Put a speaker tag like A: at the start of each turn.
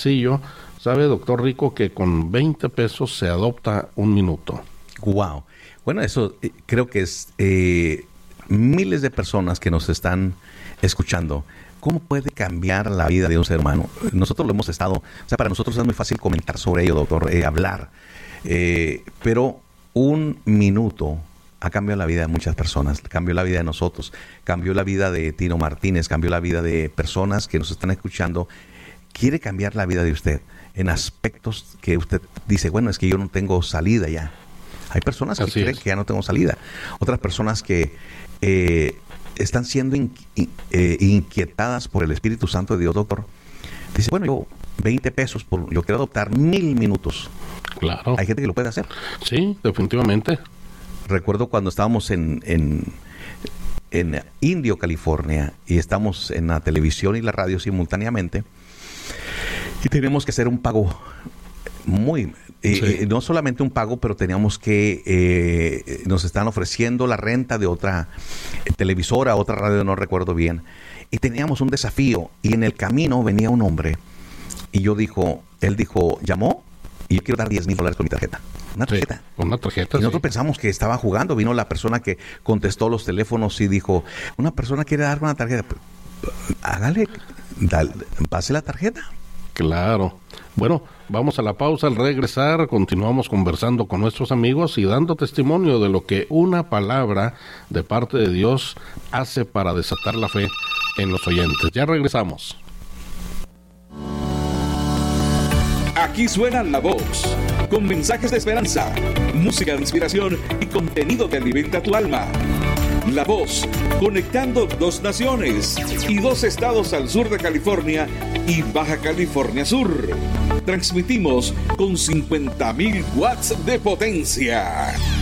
A: sencillo. Sabe, doctor Rico, que con 20 pesos se adopta un minuto.
B: Wow. Bueno, eso creo que es miles de personas que nos están escuchando. ¿Cómo puede cambiar la vida de un ser humano? Nosotros lo hemos estado, o sea, para nosotros es muy fácil comentar sobre ello, doctor, hablar. Pero un minuto ha cambiado la vida de muchas personas, cambió la vida de nosotros, cambió la vida de Tino Martínez, cambió la vida de personas que nos están escuchando. Quiere cambiar la vida de usted en aspectos que usted dice, bueno, es que yo no tengo salida ya. Hay personas que creen que ya no tengo salida. Otras personas que están siendo inquietadas por el Espíritu Santo de Dios, doctor. Dice, bueno, yo 20 pesos, yo quiero adoptar 1000 minutos.
A: Claro.
B: Hay gente que lo puede hacer.
A: Sí, definitivamente.
B: Recuerdo cuando estábamos en Indio, California, y estamos en la televisión y la radio simultáneamente, y teníamos que hacer un pago muy... no solamente un pago, pero teníamos que... nos están ofreciendo la renta de otra televisora, otra radio, no recuerdo bien. Y teníamos un desafío, y en el camino venía un hombre, y él dijo, llamó, y yo quiero dar $10,000 con mi tarjeta. Una tarjeta.
A: Sí, una tarjeta.
B: Y nosotros pensamos que estaba jugando. Vino la persona que contestó los teléfonos y dijo, una persona quiere dar una tarjeta. Hágale, pase la tarjeta.
A: Claro. Bueno, vamos a la pausa. Al regresar continuamos conversando con nuestros amigos y dando testimonio de lo que una palabra de parte de Dios hace para desatar la fe en los oyentes. Ya regresamos.
C: Aquí suena La Voz, con mensajes de esperanza, música de inspiración y contenido que alimenta tu alma. La Voz, conectando 2 naciones y 2 estados al sur de California y Baja California Sur. Transmitimos con 50,000 watts de potencia.